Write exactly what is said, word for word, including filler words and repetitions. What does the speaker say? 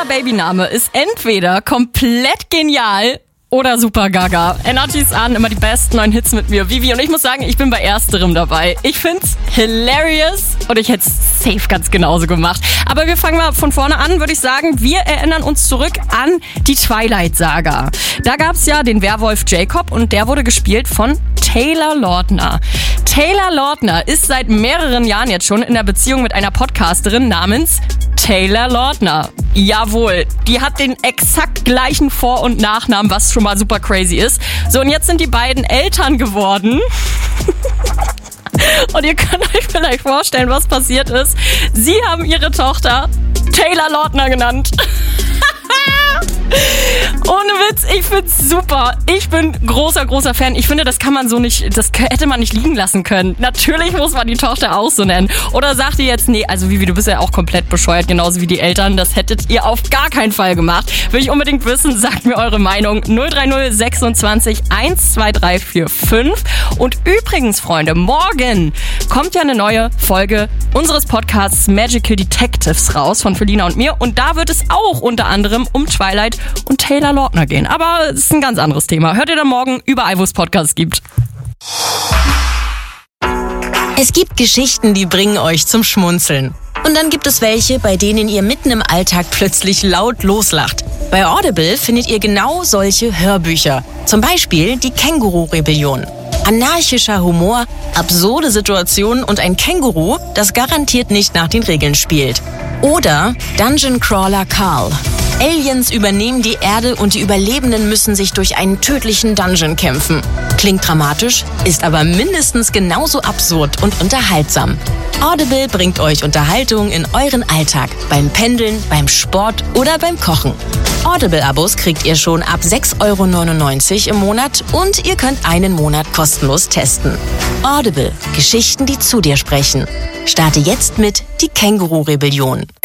Dieser Babyname ist entweder komplett genial oder super gaga. Energy's an, immer die besten neuen Hits mit mir, Vivi. Und ich muss sagen, ich bin bei ersterem dabei. Ich find's hilarious und ich hätte es safe ganz genauso gemacht. Aber wir fangen mal von vorne an, würde ich sagen. Wir erinnern uns zurück an die Twilight-Saga. Da gab's ja den Werwolf Jacob und der wurde gespielt von Taylor Lautner. Taylor Lautner ist seit mehreren Jahren jetzt schon in der Beziehung mit einer Podcasterin namens Taylor Lautner. Jawohl, die hat den exakt gleichen Vor- und Nachnamen, was schon mal super crazy ist. So, und jetzt sind die beiden Eltern geworden. Und ihr könnt euch vielleicht vorstellen, was passiert ist. Sie haben ihre Tochter Taylor Lautner genannt. Ohne Witz, ich find's super. Ich bin großer, großer Fan. Ich finde, das kann man so nicht, das hätte man nicht liegen lassen können. Natürlich muss man die Tochter auch so nennen. Oder sagt ihr jetzt, nee, also Vivi, du bist ja auch komplett bescheuert, genauso wie die Eltern. Das hättet ihr auf gar keinen Fall gemacht. Will ich unbedingt wissen, sagt mir eure Meinung. null drei null sechsundzwanzig eins zwei drei vier fünf. Und übrigens, Freunde, morgen kommt ja eine neue Folge unseres Podcasts Magical Detectives raus von Felina und mir. Und da wird es auch unter anderem um Twilight und Taylor Lautner gehen. Aber es ist ein ganz anderes Thema. Hört ihr dann morgen überall, wo es Podcasts gibt. Es gibt Geschichten, die bringen euch zum Schmunzeln. Und dann gibt es welche, bei denen ihr mitten im Alltag plötzlich laut loslacht. Bei Audible findet ihr genau solche Hörbücher. Zum Beispiel die Känguru-Rebellion. Anarchischer Humor, absurde Situationen und ein Känguru, das garantiert nicht nach den Regeln spielt. Oder Dungeon Crawler Carl. Aliens übernehmen die Erde und die Überlebenden müssen sich durch einen tödlichen Dungeon kämpfen. Klingt dramatisch, ist aber mindestens genauso absurd und unterhaltsam. Audible bringt euch Unterhaltung in euren Alltag, beim Pendeln, beim Sport oder beim Kochen. Audible-Abos kriegt ihr schon ab sechs Euro neunundneunzig im Monat und ihr könnt einen Monat kostenlos testen. Audible, Geschichten, die zu dir sprechen. Starte jetzt mit Die Känguru-Rebellion.